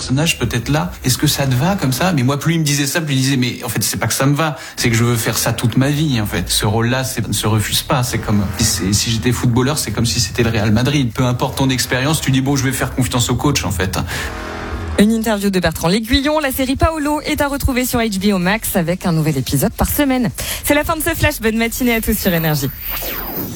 personnage peut être là. Est-ce que ça te va comme ça? Mais moi, plus il me disait ça, plus il disait, mais en fait, c'est pas que ça me va, c'est que je veux faire ça toute ma vie, en fait. Ce rôle-là, ne se refuse pas. C'est comme, si j'étais footballeur, c'est comme si c'était le Real Madrid. Peu importe ton expérience, tu dis, bon, je vais faire confiance au coach, en fait. Une interview de Bertrand L'Aiguillon. La série Paolo est à retrouver sur HBO Max avec un nouvel épisode par semaine. C'est la fin de ce flash. Bonne matinée à tous sur Énergie.